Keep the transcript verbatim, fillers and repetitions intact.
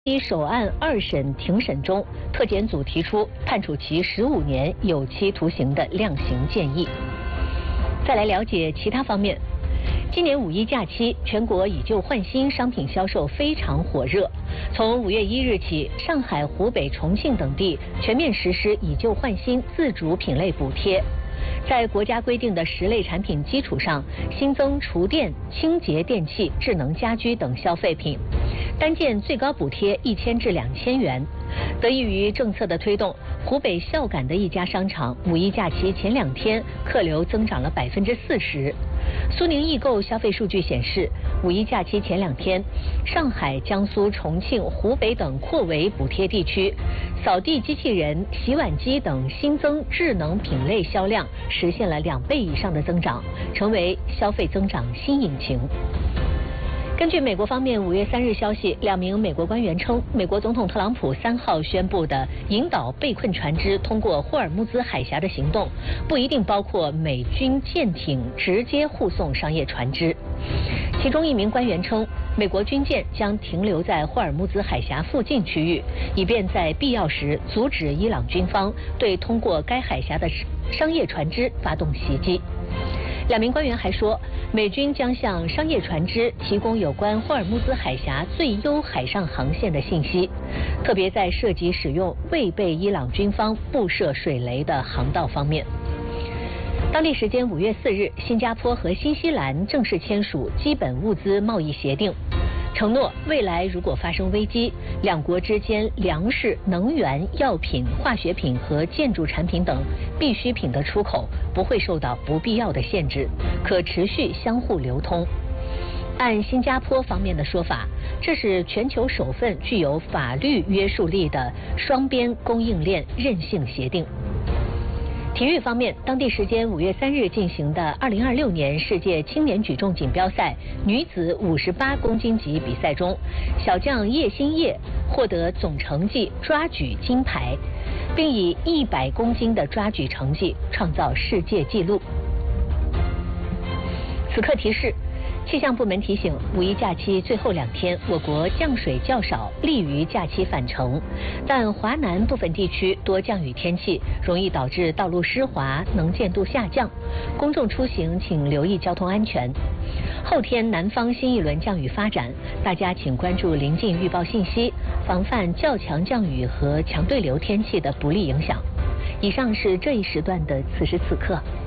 首案二审庭审中，特检组提出判处其十五年有期徒刑的量刑建议。再来了解其他方面。今年五一假期，全国以旧换新商品销售非常火热。从五月一日起，上海、湖北、重庆等地全面实施以旧换新自主品类补贴。在国家规定的十类产品基础上，新增厨电、清洁电器、智能家居等消费品，单件最高补贴一千至两千元。得益于政策的推动，湖北孝感的一家商场五一假期前两天客流增长了百分之四十。苏宁易购消费数据显示，五一假期前两天，上海、江苏、重庆、湖北等扩围补贴地区，扫地机器人、洗碗机等新增智能品类销量实现了两倍以上的增长，成为消费增长新引擎。根据美国方面五月三日消息，两名美国官员称，美国总统特朗普三号宣布的引导被困船只通过霍尔木兹海峡的行动，不一定包括美军舰艇直接护送商业船只。其中一名官员称，美国军舰将停留在霍尔木兹海峡附近区域，以便在必要时阻止伊朗军方对通过该海峡的商业船只发动袭击。两名官员还说，美军将向商业船只提供有关霍尔木兹海峡最优海上航线的信息，特别在涉及使用未被伊朗军方布设水雷的航道方面。当地时间五月四日，新加坡和新西兰正式签署基本物资贸易协定，承诺未来如果发生危机，两国之间粮食、能源、药品、化学品和建筑产品等必需品的出口不会受到不必要的限制，可持续相互流通。按新加坡方面的说法，这是全球首份具有法律约束力的双边供应链韧性协定。体育方面，当地时间五月三日进行的二零二六年世界青年举重锦标赛女子五十八公斤级比赛中，小将叶欣烨获得总成绩抓举金牌，并以一百公斤的抓举成绩创造世界纪录。此刻提示，气象部门提醒，五一假期最后两天，我国降水较少，利于假期返程。但华南部分地区多降雨天气，容易导致道路湿滑、能见度下降。公众出行请留意交通安全。后天南方新一轮降雨发展，大家请关注临近预报信息，防范较强降雨和强对流天气的不利影响。以上是这一时段的此时此刻。